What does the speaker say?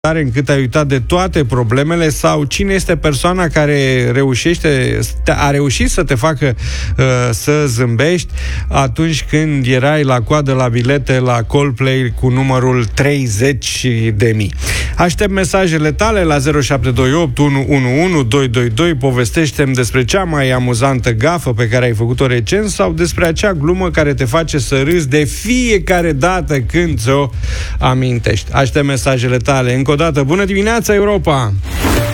încât ai uitat de toate problemele, sau cine este persoana care a reușit să te facă să zâmbești atunci când erai la coadă la bilete la Coldplay cu numărul 30.000. Aștept mesajele tale la 0728 111 222. Povestește-mi despre cea mai amuzantă gafă pe care ai făcut-o recent sau despre acea glumă care te face să râzi de fiecare dată când ți-o amintești. Aștept mesajele tale. Încă o dată, bună dimineața, Europa!